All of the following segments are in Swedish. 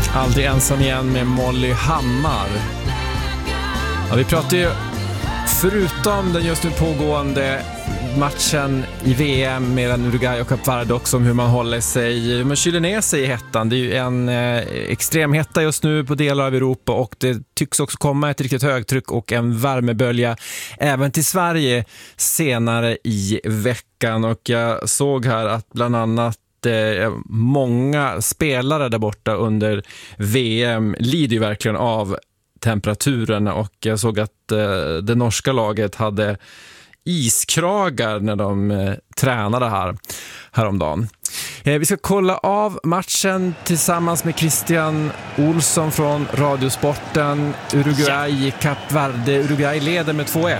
Aldrig ensam igen med Molly Hammar. Ja, vi pratar ju förutom den just nu pågående matchen i VM mellan Uruguay och Kap Verde också om hur man håller sig, hur man kyler ner sig i hettan. Det är ju en extrem hetta just nu på delar av Europa och det tycks också komma ett riktigt högtryck och en värmebölja även till Sverige senare i veckan. Och jag såg här att bland annat många spelare där borta under VM lider ju verkligen av temperaturen och jag såg att det norska laget hade iskragar när de tränade häromdagen. Vi ska kolla av matchen tillsammans med Christian Olsson från Radiosporten. Uruguay i Kap Verde. Uruguay leder med 2-1.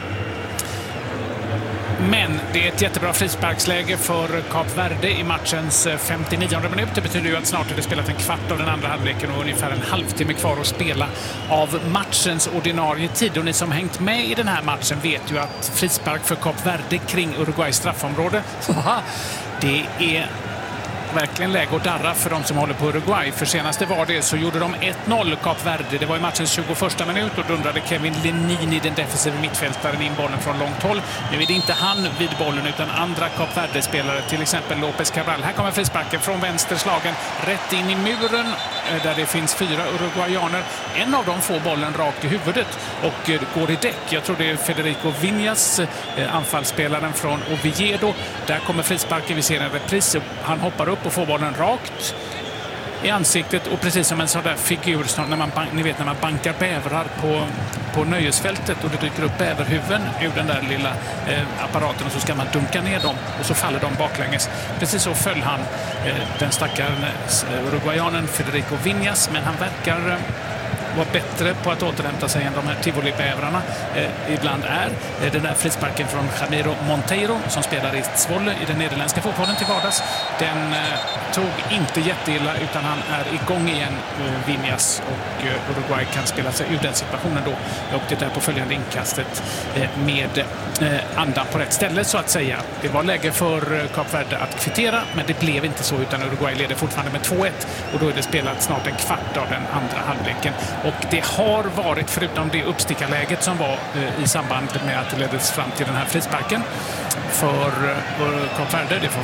Men det är ett jättebra frisparksläge för Kap Verde i matchens 59:e minut. Det betyder ju att snart är det spelat en kvart av den andra halvleken och ungefär en halvtimme kvar att spela av matchens ordinarie tid. Och ni som hängt med i den här matchen vet ju att frispark för Kap Verde kring Uruguays straffområde, det är verkligen läge att darra för de som håller på Uruguay. För senast det var det så gjorde de 1-0 Kap Verde. Det var i matchens 21:a minut och dundrade Kevin Lenini, den defensiva mittfältaren, in bollen från långt håll. Nu är det inte han vid bollen utan andra Kap Verde-spelare, till exempel Lopez Cabral. Här kommer frisparken från vänsterslagen rätt in i muren där det finns 4 uruguayaner. En av dem får bollen rakt i huvudet och går i däck. Jag tror det är Federico Viñas, anfallsspelaren från Oviedo. Där kommer frisparken, vi ser en repris. Han hoppar upp och får bollen rakt i ansiktet och precis som en sån där figur när man bankar bävrar på nöjesfältet och det dyker upp bäverhuvuden ur den där lilla apparaten och så ska man dunka ner dem och så faller de baklänges. Precis så föll han, den stackaren uruguayanen Federico Viñas, men han verkar var bättre på att återhämta sig än de här Tivoli-bävrarna ibland är. Den där frisparken från Jamiro Monteiro som spelar i Zwolle i den nederländska fotbollen till vardags. Den tog inte jätteilla utan han är igång igen, Viñas, och Uruguay kan spela sig ur den situationen då. Och det där på följande inkastet med andan på rätt ställe så att säga. Det var läge för Kap Verde att kvittera men det blev inte så utan Uruguay leder fortfarande med 2-1 och då är det spelat snart en kvart av den andra halvleken. Och det har varit, förutom det uppstickarläget som var i samband med att det leddes fram till den här frisparken för Kap Verde, det